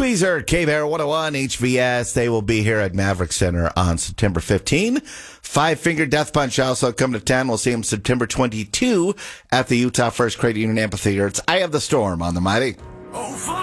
Tweezer, K-Bear 101, HVS. They will be here at Maverick Center on September 15. Five Finger Death Punch also come to town. We'll see them September 22 at the Utah First Credit Union Amphitheater. It's Eye of the Storm on the Mighty. Oh,